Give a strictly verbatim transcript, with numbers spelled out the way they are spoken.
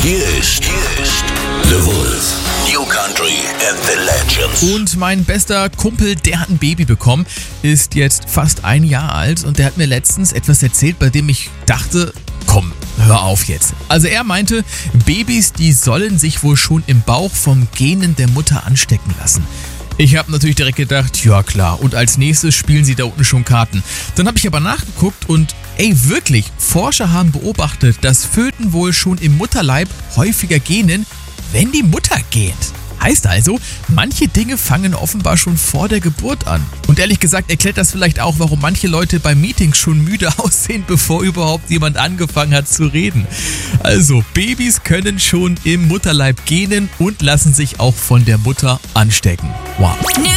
Hier ist, hier ist The Wolf. New Country and the Legends. Und mein bester Kumpel, der hat ein Baby bekommen, ist jetzt fast ein Jahr alt und der hat mir letztens etwas erzählt, bei dem ich dachte, komm, hör auf jetzt. Also er meinte, Babys, die sollen sich wohl schon im Bauch vom Genen der Mutter anstecken lassen. Ich habe natürlich direkt gedacht, ja klar, und als nächstes spielen sie da unten schon Karten. Dann habe ich aber nachgeguckt und ey, wirklich, Forscher haben beobachtet, dass Föten wohl schon im Mutterleib häufiger gähnen, wenn die Mutter gähnt. Heißt also, manche Dinge fangen offenbar schon vor der Geburt an. Und ehrlich gesagt erklärt das vielleicht auch, warum manche Leute bei Meetings schon müde aussehen, bevor überhaupt jemand angefangen hat zu reden. Also, Babys können schon im Mutterleib gähnen und lassen sich auch von der Mutter anstecken. Wow.